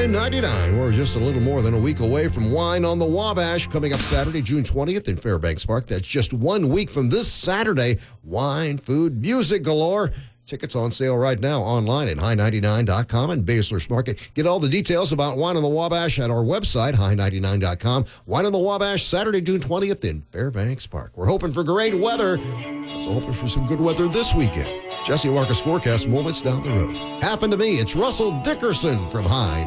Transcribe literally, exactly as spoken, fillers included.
nine ninety-nine. We're just a little more than a week away from Wine on the Wabash, coming up Saturday, June twentieth in Fairbanks Park. That's just one week from this Saturday. Wine, food, music galore. Tickets on sale right now online at high ninety-nine dot com and Basler's Market. Get all the details about Wine on the Wabash at our website, high ninety-nine dot com. Wine on the Wabash, Saturday, June twentieth in Fairbanks Park. We're hoping for great weather. Also hoping for some good weather this weekend. Jesse Walker's forecast moments down the road. Happened to me. It's Russell Dickerson from High